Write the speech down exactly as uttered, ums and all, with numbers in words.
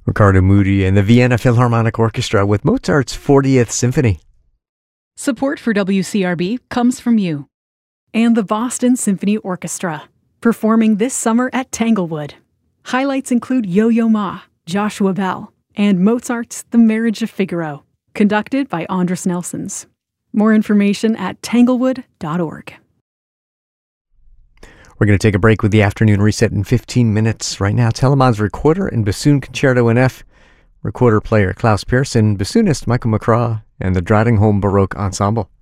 Ricardo Muti and the Vienna Philharmonic Orchestra with Mozart's fortieth Symphony. Support for W C R B comes from you. And the Boston Symphony Orchestra, performing this summer at Tanglewood. Highlights include Yo-Yo Ma, Joshua Bell, and Mozart's The Marriage of Figaro, conducted by Andras Nelsons. More information at tanglewood dot org. We're going to take a break with the afternoon reset in fifteen minutes. Right now, Telemann's Recorder and Bassoon Concerto in F, recorder player Klaus Pearson, bassoonist Michael McCraw, and the Drottningholm Baroque Ensemble.